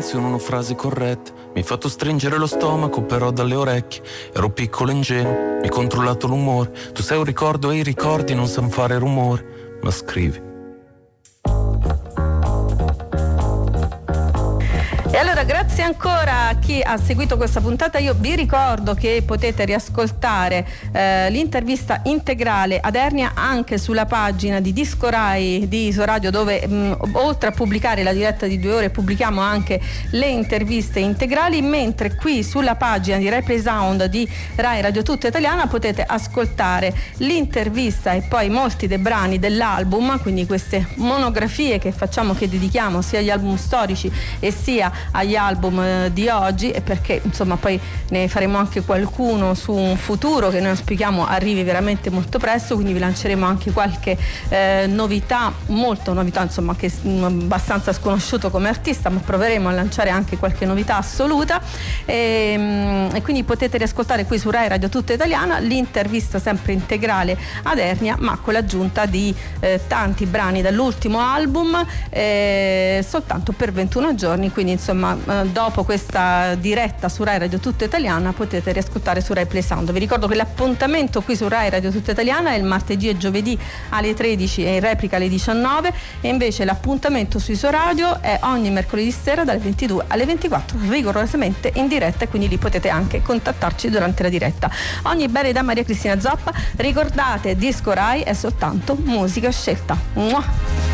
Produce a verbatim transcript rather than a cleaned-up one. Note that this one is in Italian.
silenzio non ho frasi corrette. Mi hai fatto stringere lo stomaco però dalle orecchie. Ero piccolo e ingenuo, mi hai controllato l'umore. Tu sei un ricordo e i ricordi non sanno fare rumore. Ma scrivi. E allora grazie ancora a chi ha seguito questa puntata. Io vi ricordo che potete riascoltare eh, l'intervista integrale ad Ernia anche sulla pagina di Disco Rai di Isoradio, dove mh, oltre a pubblicare la diretta di due ore pubblichiamo anche le interviste integrali, mentre qui sulla pagina di Replay Sound di Rai Radio Tutta Italiana potete ascoltare l'intervista e poi molti dei brani dell'album, quindi queste monografie che facciamo, che dedichiamo sia agli album storici e sia agli album di oggi, e perché insomma poi ne faremo anche qualcuno su un futuro che noi auspichiamo arrivi veramente molto presto, quindi vi lanceremo anche qualche eh, novità, molto novità insomma, che è abbastanza sconosciuto come artista, ma proveremo a lanciare anche qualche novità assoluta, e, e quindi potete riascoltare qui su Rai Radio Tutta Italiana l'intervista sempre integrale ad Ernia, ma con l'aggiunta di eh, tanti brani dall'ultimo album eh, soltanto per ventuno giorni, quindi insomma dopo questa diretta su Rai Radio Tutta Italiana potete riascoltare su Rai Play Sound. Vi ricordo che l'appuntamento qui su Rai Radio Tutta Italiana è il martedì e giovedì alle tredici e in replica alle diciannove, e invece l'appuntamento su Isoradio è ogni mercoledì sera dalle ventidue alle ventiquattro, rigorosamente in diretta, e quindi lì potete anche contattarci durante la diretta. Ogni bene da Maria Cristina Zoppa. Ricordate, Disco Rai è soltanto musica scelta. Mua.